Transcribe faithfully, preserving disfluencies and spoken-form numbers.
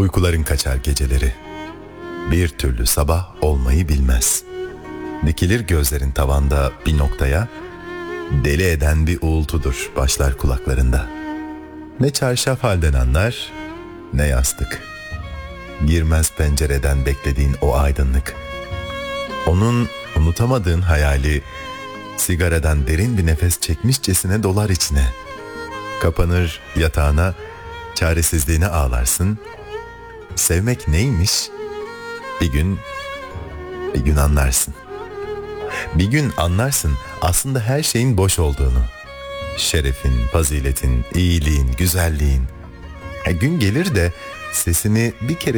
Uykuların kaçar geceleri. Bir türlü sabah olmayı bilmez. Dikilir gözlerin tavanda bir noktaya, deli eden bir uğultudur başlar kulaklarında. Ne çarşaf halden anlar, ne yastık. Girmez pencereden beklediğin o aydınlık. Onun unutamadığın hayali, sigaradan derin bir nefes çekmişçesine dolar içine. Kapanır yatağına, çaresizliğine ağlarsın. Sevmek neymiş? Bir gün, bir gün anlarsın. Bir gün anlarsın aslında her şeyin boş olduğunu. Şerefin, faziletin, iyiliğin, güzelliğin. E gün gelir de sesini bir kere